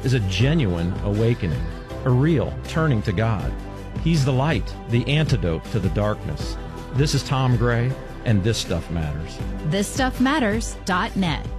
is a genuine awakening, a real turning to God. He's the light, the antidote to the darkness. This is Tom Gray, and This Stuff Matters. ThisStuffMatters.net.